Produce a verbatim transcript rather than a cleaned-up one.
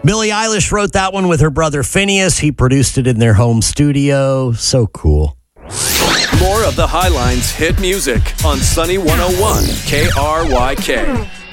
Billie Eilish wrote that one with her brother Phineas. He produced it in their home studio. So cool. More of the Highlines hit music on Sunny one oh one K R Y K.